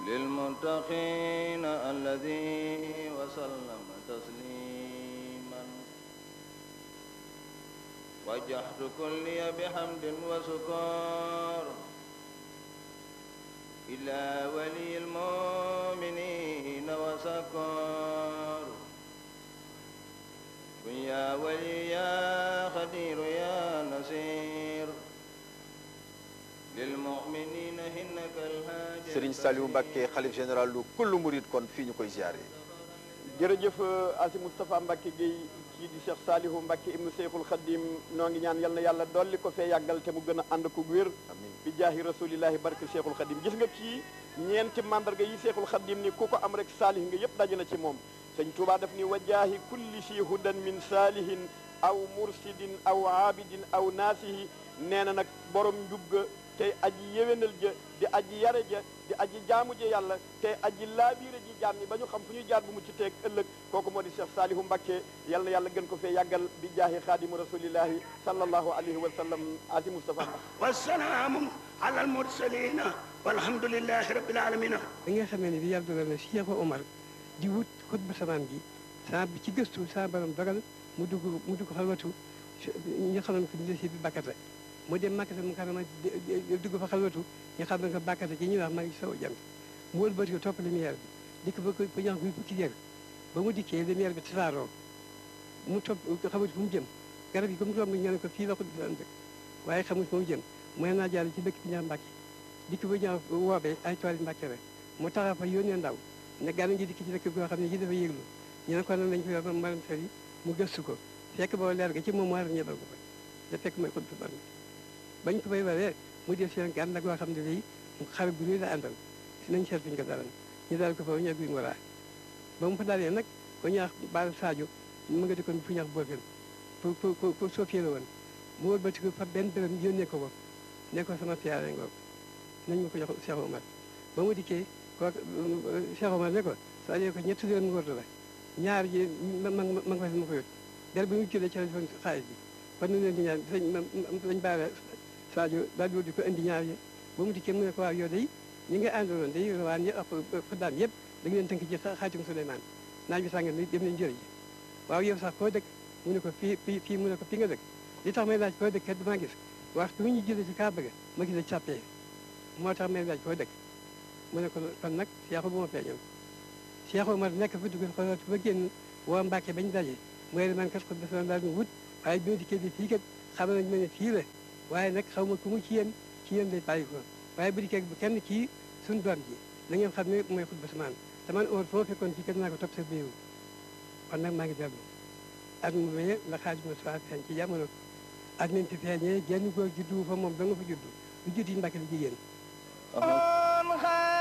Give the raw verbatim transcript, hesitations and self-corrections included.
للمتقين الذي وسلم تسليما وجهت كلي بحمد وسكر إلى ولي المؤمنين وسكر يا ولي يا خدير يا نصير للمؤمنين إنك الهادي Serigne Saliou Mbacké xalif général lu kullu murid kon fii ñu koy ziare. jërëjëf Asi Moustapha Mbacké Guèye kii di Cheikh Saliou Mbacké ibnu Cheikhul Khadim noo ngi ñaan yal na yàlla dolli ko fee yàggal te mu gën a ànd ko wér bi jaahi rasulillahi barke Cheikhul Khadim gis nga kii ñeenti mandarga yi Cheikhul Khadim ni ku ko am rek saalih nga yëpp daje na ci moom sëñ Touba daf ni wa jaahi kulli si hudan min saalihin aw mursidin aw aabidin aw naasihi nee na nag borom njub ga tey aji yéwénal ja di aji yare ja di aji jaamu ja yàlla tey aji laabiire ji jaam ñi ba ñu xam fu ñuy jaar bu mu ci teeg ëllëg kooku moo di Cheikh Saliou Mbacké yal na yàlla gën ko fee yàggal bi jaahi xaadimu rasulillahi sallallahu alayhi wa sallam Asi Moustapha wasalaamu ala al mursalina walhamdulillahi rabbil alamina da nga xamee ne bi yàlla dogal na Cheikh Omar di wut xutba samaan gi saa bi ci gëstu saa borom dogal mu dugg mu dugg xalwatu ñu xamoon ko di si bi bakkata mu dem Makka mu karama dugg fa xalwatu ñu xam ne ko bakkata ci ñuy wax maa ngi sow jant mu wëlbati ko topp lumière bi dikk ba ko ñax guy bukki jër ba mu dikkee lumière bi tasaaroo mu topp xamut fu mu jëm garab yi comme romb ñu ne ko fii la ko daan dëkk waaye xamut fu mu jëm mu ne naa jàll ci dëkk bi ñaax Mbàkke dikk ba ñaax woobee ay tool yi Mbàkke rek mu taxaw fa yónnee ndaw ne gànnañ ji dikk ci dëkk goo xam ne ji dafa yëglu ñu ne ko nan lañ ko yor maram fer yi mu gëstu ko fekk boo leer ga ci moom war ñebal ko fa da fekk mooy xut fa bañ ko bay waree mu def seen gànn goo xam ne day xare bu ñuy la àndal si nañ seet fiñ ko dalan ñu daal ko fa ñag guñ waraa ba mu fa dalee nag ko ñaax baal Sadio mu nga dikkoon fu ñaax boofeen pour pour pour soo fié la woon mu wëlbati ko fa benn dërëm yónnee ko ko ne ko sama fiyaare ngoog nañ ma ko jox Cheikh Omar ba mu dikkee ko Cheikh Omar ne ko soo ajee ko ñetti yoon mu wardu la ñaar ji ma ma ma nga fa ma ko yót der bi mu jëlee ci la defoon xaalis bi kon nu leen di ñaan sañ sañ baale Sadio daal di ko indi ñaar yi ba mu dikkee mu ne ko waaw yow day ñi nga àndaloon day rawaan yi ak xuddaam yëpp da nga leen tënk ci xaatim Souleymane naaj bi sànga ni dem nañ jëri ji waaw yow sax foo dëkk mu ne ko fii fii fii mu ne ko fi nga dëkk li tax may laaj foo dëkk kat damaa gis waxtu bu ñu jëlee ci Kaaba ga ma gis la sàppee moo tax may laaj foo dëkk mu ne ko kon nag Cheikh bu ma feeñoon Cheikh Omar nekk fa dugg xoolal ba génn woo Mbàkke bañ daje mooy man kat ko defoon daal ñu wut waaye bi ma dikkee bi fii kat xam nañ ma ne fii la waaye nag xaw ma ku mu ci yéen ci yéen lay bàyyi ko waaye bu dikkee bu kenn ci suñu doom ji na ngeen xam ne mooy xutba samaan te man óor foo fekkoon fii kat naa ko topp sa béewu kon nag maa ngi dellu at mu wéye la Xaadimu Mustafaa feeñ ci jamono at nañ fi feeñee genn góor juddu fa moom da nga fa juddu lu judd yi Mbàkke la jigéen